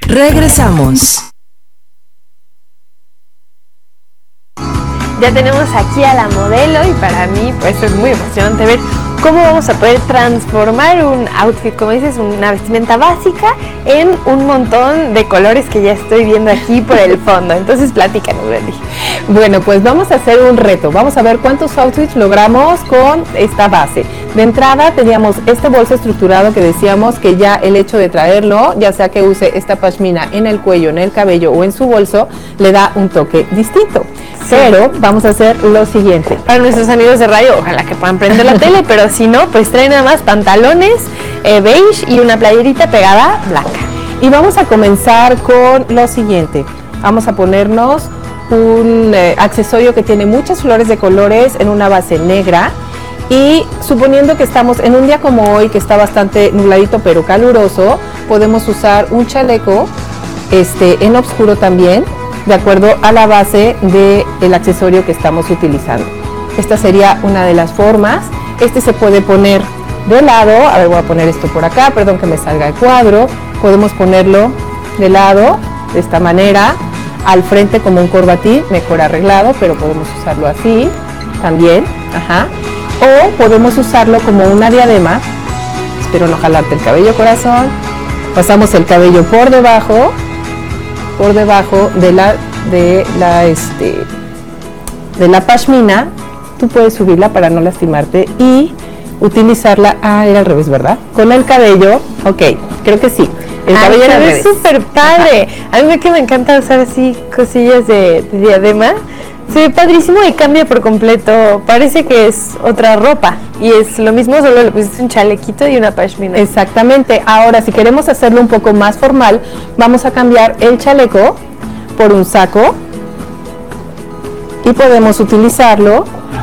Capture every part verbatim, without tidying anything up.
Regresamos. Ya tenemos aquí a la modelo y para mí pues es muy emocionante ver cómo vamos a poder transformar un outfit, como dices, una vestimenta básica en un montón de colores que ya estoy viendo aquí por el fondo. Entonces platícanos, Berly. Bueno, pues vamos a hacer un reto. Vamos a ver cuántos outfits logramos con esta base. De entrada teníamos este bolso estructurado que decíamos que ya el hecho de traerlo, ya sea que use esta pashmina en el cuello, en el cabello o en su bolso, le da un toque distinto. Sí. Pero vamos a hacer lo siguiente. Para nuestros amigos de radio, ojalá que puedan prender la tele, pero si no, pues traen nada más pantalones eh, beige y una playerita pegada blanca. Y vamos a comenzar con lo siguiente. Vamos a ponernos un eh, accesorio que tiene muchas flores de colores en una base negra. Y suponiendo que estamos en un día como hoy, que está bastante nubladito pero caluroso, podemos usar un chaleco este, en oscuro también, de acuerdo a la base del accesorio que estamos utilizando. Esta sería una de las formas. Este se puede poner de lado, a ver, voy a poner esto por acá, perdón que me salga el cuadro. Podemos ponerlo de lado, de esta manera, al frente como un corbatín, mejor arreglado, pero podemos usarlo así también, ajá. O podemos usarlo como una diadema. Espero no jalarte el cabello, corazón. Pasamos el cabello por debajo, por debajo de la, de la, este, de la pashmina. Tú puedes subirla para no lastimarte y utilizarla, ah, era al revés, ¿verdad? Con el cabello, ok, creo que sí. El Ay, cabello era al revés. Es súper padre. Ajá. A mí que me encanta usar así cosillas de, de diadema. Se ve padrísimo y cambia por completo. Parece que es otra ropa y es lo mismo, solo le pusiste un chalequito y una pashmina. Exactamente. Ahora, si queremos hacerlo un poco más formal, vamos a cambiar el chaleco por un saco y podemos utilizarlo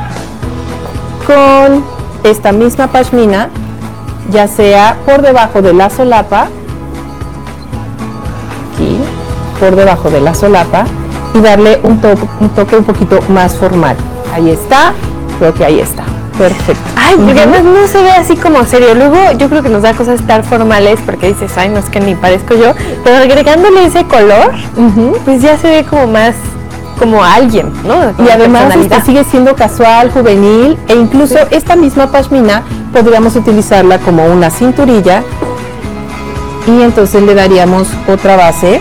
con esta misma pashmina, ya sea por debajo de la solapa, aquí, por debajo de la solapa, y darle un, to un toque un poquito más formal. Ahí está, creo que ahí está, perfecto. Ay, porque uh-huh. además no se ve así como serio. Luego yo creo que nos da cosas estar formales porque dices, ay, no es que ni parezco yo, pero agregándole ese color, uh-huh. pues ya se ve como más como alguien, ¿no? Como y además este sigue siendo casual, juvenil, e incluso sí. esta misma pashmina podríamos utilizarla como una cinturilla y entonces le daríamos otra base.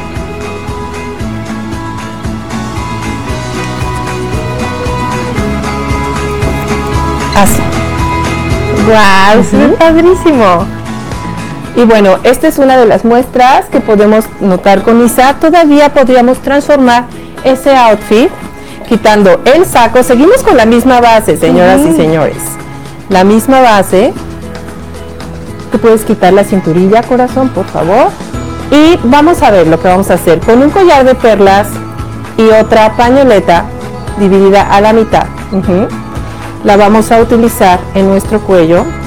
Así. ¡Guau! Wow, se ve padrísimo. Y bueno, esta es una de las muestras que podemos notar con Isa. Todavía podríamos transformar ese outfit quitando el saco. Seguimos con la misma base, señoras uh-huh. y señores. La misma base. Tú puedes quitar la cinturilla, corazón, por favor. Y vamos a ver lo que vamos a hacer. Con un collar de perlas y otra pañoleta dividida a la mitad. Uh-huh. La vamos a utilizar en nuestro cuello